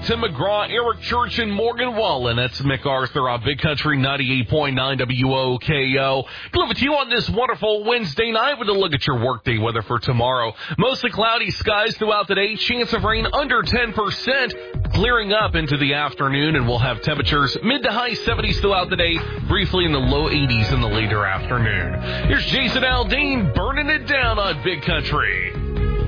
Tim McGraw, Eric Church, and Morgan Wallen. That's MacArthur on Big Country 98.9 WOKO. Delivered to you on this wonderful Wednesday night with a look at your workday weather for tomorrow. Mostly cloudy skies throughout the day. Chance of rain under 10%. Clearing up into the afternoon, and we'll have temperatures mid to high 70s throughout the day. Briefly in the low 80s in the later afternoon. Here's Jason Aldean burning it down on Big Country.